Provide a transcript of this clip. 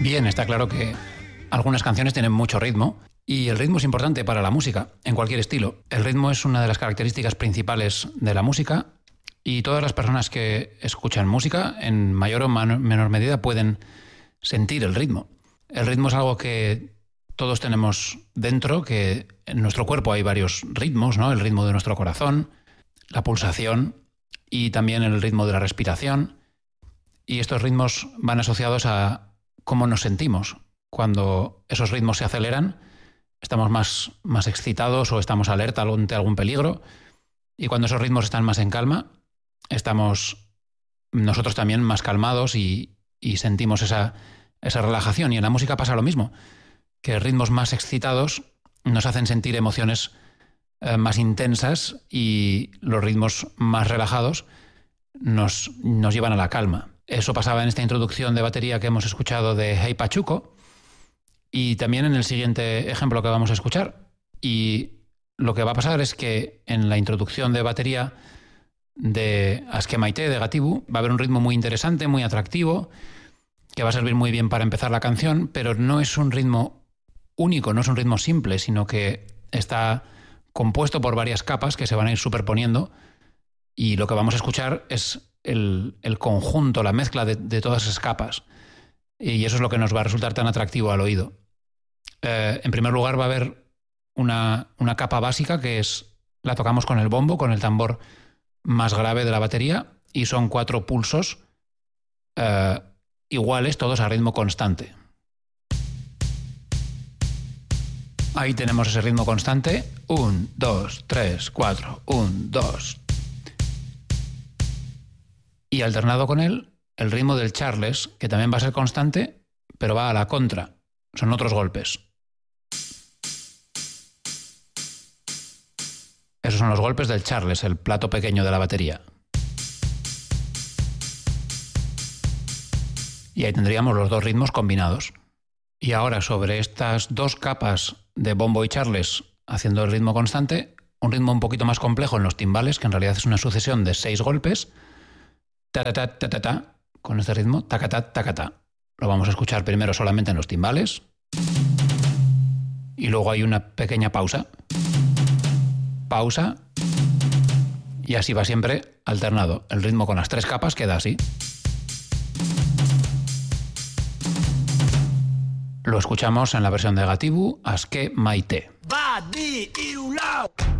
Bien, está claro que algunas canciones tienen mucho ritmo y el ritmo es importante para la música, en cualquier estilo. El ritmo es una de las características principales de la música y todas las personas que escuchan música, en mayor o menor medida, pueden sentir el ritmo. El ritmo es algo que todos tenemos dentro, que en nuestro cuerpo hay varios ritmos, ¿no? El ritmo de nuestro corazón, la pulsación y también el ritmo de la respiración. Y estos ritmos van asociados a cómo nos sentimos. Cuando esos ritmos se aceleran, estamos más excitados o estamos alerta ante algún peligro. Y cuando esos ritmos están más en calma, estamos nosotros también más calmados y sentimos esa relajación. Y en la música pasa lo mismo, que ritmos más excitados nos hacen sentir emociones más intensas y los ritmos más relajados nos llevan a la calma. Eso pasaba en esta introducción de batería que hemos escuchado de Hey Pachuco y también en el siguiente ejemplo que vamos a escuchar. Y lo que va a pasar es que en la introducción de batería de Azke Maite, de Gatibu, va a haber un ritmo muy interesante, muy atractivo, que va a servir muy bien para empezar la canción, pero no es un ritmo único, no es un ritmo simple, sino que está compuesto por varias capas que se van a ir superponiendo y lo que vamos a escuchar es el conjunto, la mezcla de todas esas capas. Y eso es lo que nos va a resultar tan atractivo al oído. En primer lugar va a haber una capa básica que es, la tocamos con el bombo, con el tambor más grave de la batería, y son 4 pulsos iguales, todos a ritmo constante. Ahí tenemos ese ritmo constante. 1, 2, 3, 4, 1, 2. Y alternado con él, el ritmo del Charles, que también va a ser constante, pero va a la contra. Son otros golpes. Esos son los golpes del Charles, el plato pequeño de la batería. Y ahí tendríamos los dos ritmos combinados. Y ahora, sobre estas 2 capas de bombo y Charles haciendo el ritmo constante, un ritmo un poquito más complejo en los timbales, que en realidad es una sucesión de 6 golpes. Ta-ta-ta, ta-ta-ta, con este ritmo, ta-ta-ta, ta-ta-ta. Lo vamos a escuchar primero solamente en los timbales. Y luego hay una pequeña pausa. Pausa. Y así va siempre alternado. El ritmo con las 3 capas queda así. Lo escuchamos en la versión de Gatibu, Azke Maite. Badi Irulao.